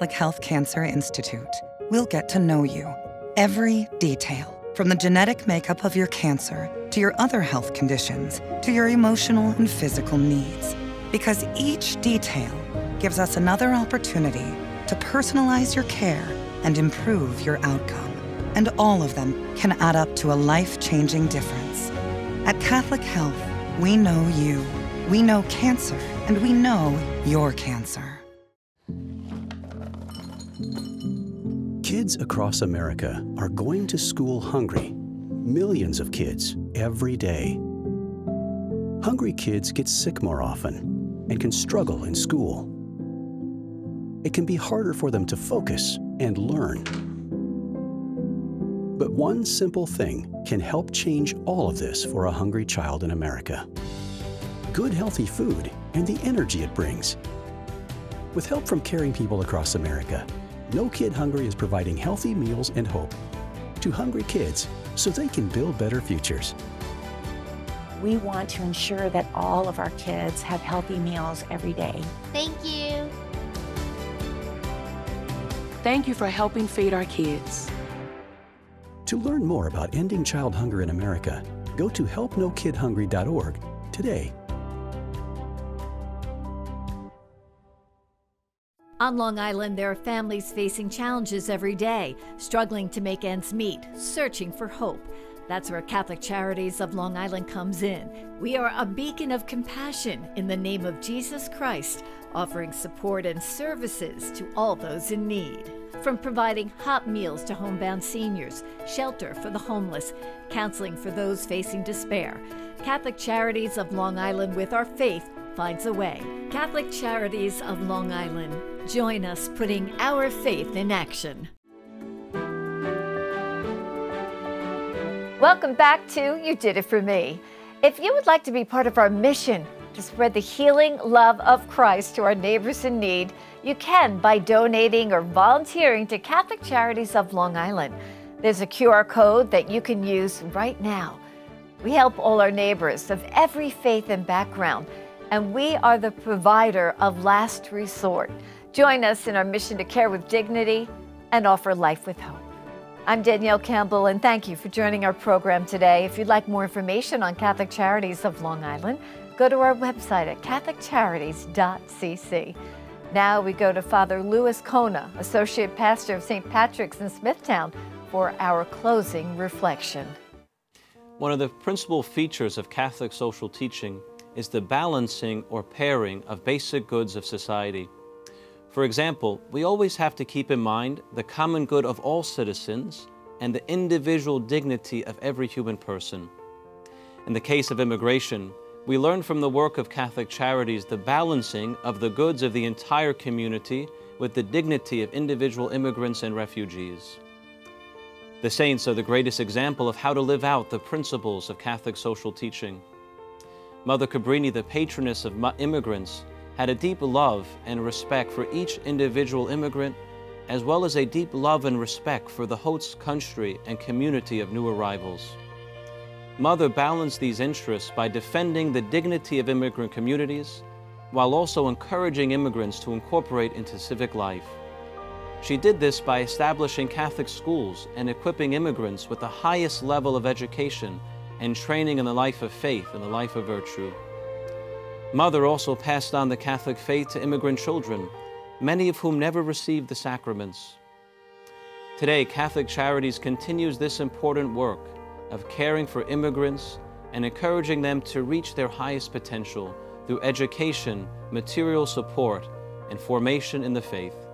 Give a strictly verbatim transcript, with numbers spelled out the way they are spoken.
Catholic Health Cancer Institute, we'll get to know you. Every detail, from the genetic makeup of your cancer to your other health conditions to your emotional and physical needs. Because each detail gives us another opportunity to personalize your care and improve your outcome. And all of them can add up to a life-changing difference. At Catholic Health, we know you, we know cancer, and we know your cancer. Kids across America are going to school hungry. Millions of kids every day. Hungry kids get sick more often and can struggle in school. It can be harder for them to focus and learn. But one simple thing can help change all of this for a hungry child in America. Good, healthy food and the energy it brings. With help from caring people across America, No Kid Hungry is providing healthy meals and hope to hungry kids so they can build better futures. We want to ensure that all of our kids have healthy meals every day. Thank you. Thank you for helping feed our kids. To learn more about ending child hunger in America, go to help no kid hungry dot org today. On Long Island, there are families facing challenges every day, struggling to make ends meet, searching for hope. That's where Catholic Charities of Long Island comes in. We are a beacon of compassion in the name of Jesus Christ, offering support and services to all those in need. From providing hot meals to homebound seniors, shelter for the homeless, counseling for those facing despair, Catholic Charities of Long Island, with our faith, finds a way. Catholic Charities of Long Island. Join us putting our faith in action. Welcome back to You Did It For Me. If you would like to be part of our mission to spread the healing love of Christ to our neighbors in need, you can by donating or volunteering to Catholic Charities of Long Island. There's a Q R code that you can use right now. We help all our neighbors of every faith and background, and we are the provider of last resort. Join us in our mission to care with dignity and offer life with hope. I'm Danielle Campbell, and thank you for joining our program today. If you'd like more information on Catholic Charities of Long Island, go to our website at catholic charities dot c c. Now we go to Father Louis Kona, Associate Pastor of Saint Patrick's in Smithtown, for our closing reflection. One of the principal features of Catholic social teaching is the balancing or pairing of basic goods of society. For example, we always have to keep in mind the common good of all citizens and the individual dignity of every human person. In the case of immigration, we learn from the work of Catholic Charities the balancing of the goods of the entire community with the dignity of individual immigrants and refugees. The saints are the greatest example of how to live out the principles of Catholic social teaching. Mother Cabrini, the patroness of immigrants, had a deep love and respect for each individual immigrant, as well as a deep love and respect for the host country and community of new arrivals. Mother balanced these interests by defending the dignity of immigrant communities, while also encouraging immigrants to incorporate into civic life. She did this by establishing Catholic schools and equipping immigrants with the highest level of education and training in the life of faith and the life of virtue. Mother also passed on the Catholic faith to immigrant children, many of whom never received the sacraments. Today, Catholic Charities continues this important work of caring for immigrants and encouraging them to reach their highest potential through education, material support, and formation in the faith.